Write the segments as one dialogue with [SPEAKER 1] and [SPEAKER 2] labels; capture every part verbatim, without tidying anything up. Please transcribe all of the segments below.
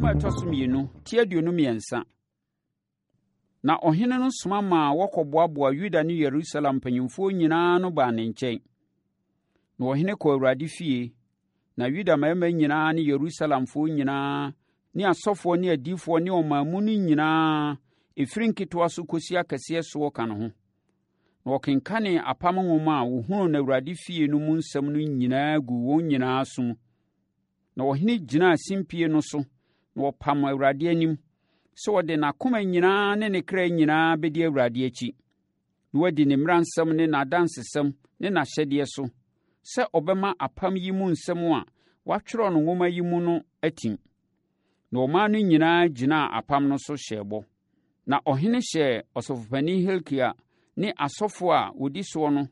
[SPEAKER 1] a ɛtɔ so mmienu tie aduonu mmiɛnsa. Na ɔhene no soma maa wɔkɔboaboa Yuda ne Yerusalem mpanyimfoɔ nyinaa no baa ne nkyɛn. Na ɔhene kɔɔ Awurade fie, na Yuda mmarima nyinaa ne Yerusalemfoɔ nyinaa ne asɔfoɔ ne adiyifoɔ ne ɔman mu no nyinaa, ɛfiri nketewa so kɔsi akɛseɛ soɔ ka ne ho. Na wɔkenkanee apam nwoma a wɔhunuu no Awurade fie no mu nsɛm no nyinaa gu wɔn nyinaa so mu. Na ɔhene gyinaa simpie no so, na wɔpam Awurade anim, sɛ wɔde n'akoma nyinaa ne ne kra nyinaa bɛdi Awurade akyi. Na wɔadi ne mmaransɛm ne n'adansesɛm ne n'ahyɛdeɛ so, sɛ ɔbɛma apam yi mu nsɛm a wɔatwerɛ no nwoma yi mu no atim. Na ɔman no nyinaa gyinaa apam no so hyɛɛ bɔ. Na ɔhene hyɛɛ ɔsɔfopanin Hilkia ne asɔfoɔ a wɔdi soɔ no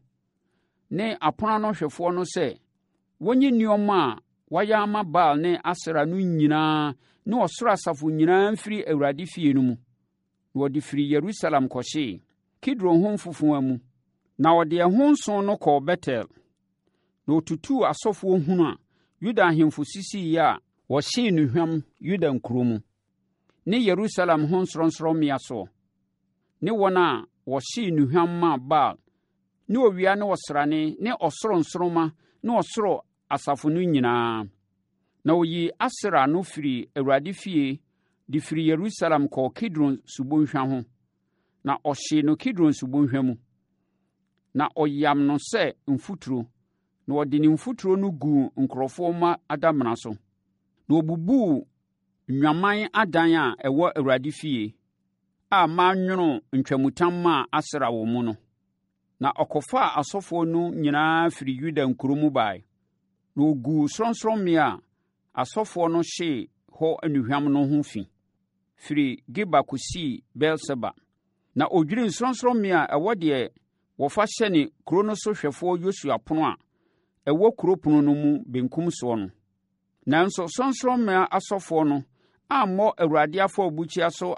[SPEAKER 1] ne aponoanohwɛfoɔ no sɛ wɔnyi nneɛma a wɔayɛ ama Baal ne Asera no nyinaa ne ɔsoro asafo nyinaa mfiri Awurade fie no mu. Na wɔde firi Yerusalem kɔhyee Kidron ho mfofoma mu. Na wɔde ɛho nson no kɔɔ Bet-El. Na wɔtutuu asɔfoɔ hunu a Yuda ahemfo sisiiɛ a wɔhyee nnuhwam Yuda nkuro mu, ne Yerusalem ho nsorɔnsorɔmmea soɔ, ne wɔn a wɔhyee nnuhwam maa Baal, ne owia ne ɔsrane ne ɔsoro nsoromma ne ɔsoro asafo no nyinaa. Na wɔyii Asera no firi Awurade fie de firi Yerusalem kɔɔ Kidron subɔnhwa ho, na ɔhyee no Kidron subɔnhwa mu. Na ɔyam no sɛ mfuturo, na wɔde ne mfuturo no guu nkurɔfoɔ mma adamena so. Na wɔbubuu nnwaman adan a ɛwɔ Awurade fie, a mmaa nwonoo ntwamutam maa Asera wɔ mu no. Na ɔkɔfaa asɔfoɔ no nyinaa firi Yuda nkuro mu baeɛ. Na wɔguu sorɔnsorɔmmea a asɔfoɔ no hyee hɔ nnuhwam no ho fi, firi Geba kɔsii Beer-Seba. Na ɔdwirii sorɔnsorɔmmea a ɛwɔ deɛ wɔfa hyɛne kuro no so hwɛfoɔ Yosua pono a ɛwɔ kuro pono no mu benkum soɔ no. Nanso sorɔnsorɔmmea asɔfoɔ no ammɔ Awurade afɔrebukyia so